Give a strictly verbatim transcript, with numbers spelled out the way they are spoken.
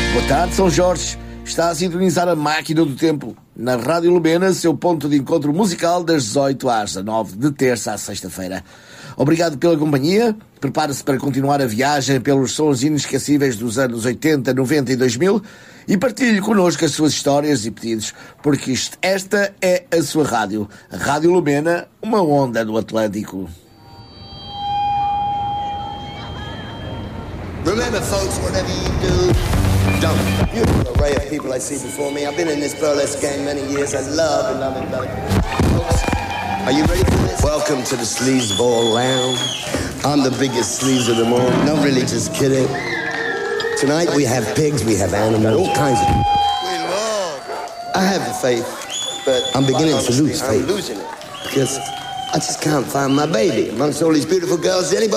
Boa tarde, São Jorge. Está a sintonizar a máquina do tempo. Na Rádio Lumena, seu ponto de encontro musical das dezoito às dezanove, de terça à sexta-feira. Obrigado pela companhia. Prepare-se para continuar a viagem pelos sons inesquecíveis dos anos oitenta, noventa e dois mil e partilhe connosco as suas histórias e pedidos, porque isto, esta é a sua rádio. A Rádio Lumena, uma onda do Atlântico. Remember, folks, whatever you do, don't. The beautiful array of people I see before me. I've been in this burlesque game many years. I love and love it, love it. Folks, are you ready for this? Welcome to the Sleazeball Lounge. I'm the biggest sleaze of them all. No, really, just kidding. Tonight we have pigs, we have animals, all kinds of... We love. I have the faith, but I'm beginning to lose faith. I'm losing it. Because I just can't find my baby amongst all these beautiful girls. Anybody?